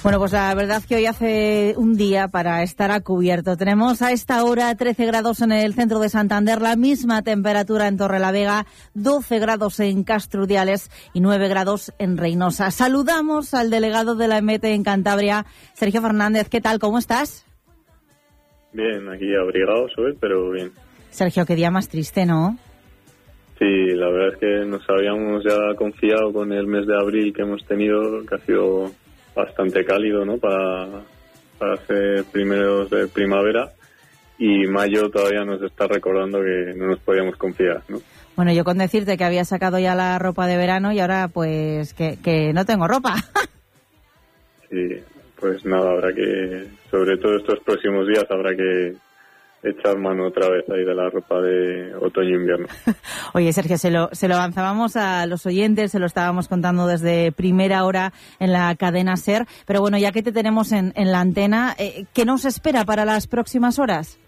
Bueno, pues la verdad que hoy hace un día para estar a cubierto. Tenemos a esta hora 13 grados en el centro de Santander, la misma temperatura en Torrelavega, 12 grados en Castrudiales y 9 grados en Reynosa. Saludamos al delegado de la EMET en Cantabria, Sergio Fernández. ¿Qué tal? ¿Cómo estás? Bien, aquí abrigados hoy, pero bien. Sergio, qué día más triste, ¿no? Sí, la verdad es que nos habíamos ya confiado con el mes de abril que hemos tenido, que ha sido bastante cálido, ¿no? Para hacer primeros de primavera, y mayo todavía nos está recordando que no nos podíamos confiar, ¿no? Bueno, yo con decirte que había sacado ya la ropa de verano y ahora pues que no tengo ropa. Sí, pues nada, habrá que, sobre todo estos próximos días, habrá que echar mano otra vez ahí de la ropa de otoño-invierno. Oye, Sergio, se lo avanzábamos a los oyentes, se lo estábamos contando desde primera hora en la cadena SER, pero bueno, ya que te tenemos en la antena, ¿qué nos espera para las próximas horas?